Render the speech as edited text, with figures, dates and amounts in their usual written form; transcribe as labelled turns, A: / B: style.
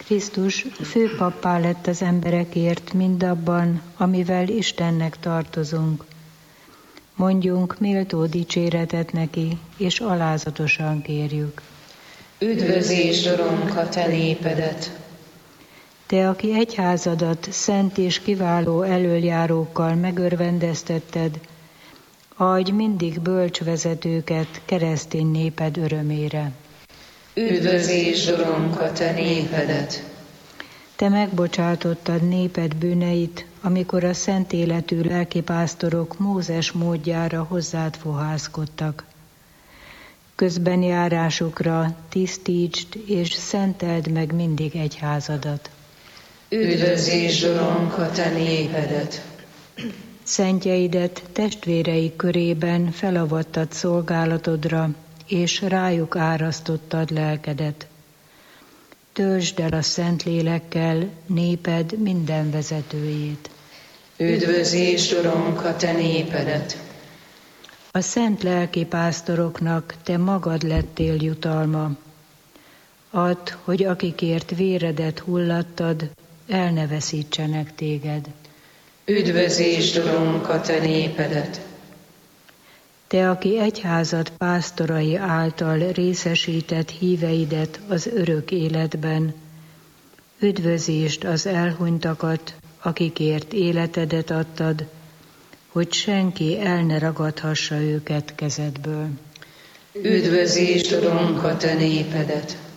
A: Krisztus főpappá lett az emberekért mindabban, amivel Istennek tartozunk. Mondjunk méltó dicséretet neki, és alázatosan kérjük.
B: Üdvözítsd, Urunk, a te népedet!
A: Te, aki egyházadat szent és kiváló elöljárókkal megörvendeztetted, adj mindig bölcs vezetőket keresztény néped örömére.
B: Üdvözítsd, Urunk, a te népedet!
A: Te megbocsátottad néped bűneit, amikor a szent életű lelkipásztorok Mózes módjára hozzád fohászkodtak. Közbenjárásukra tisztítsd és szenteld meg mindig egyházadat.
B: Üdvözítsd, Urunk, a te népedet!
A: Szentjeidet testvéreik körében felavattad szolgálatodra, és rájuk árasztottad lelkedet. Töltsd el a Szentlélekkel néped minden vezetőjét.
B: Üdvözítsd, Urunk, a te népedet!
A: A szent lelkipásztoroknak te magad lettél jutalma. Add, hogy akikért véredet hullattad, el ne veszítsenek téged.
B: Üdvözítsd, Urunk, a te népedet!
A: Te, aki egyházad pásztorai által részesített híveidet az örök életben, üdvözítsd az elhunytakat, akikért életedet adtad, hogy senki el ne ragadhassa őket kezedből.
B: Üdvözítsd, Urunk, a te népedet!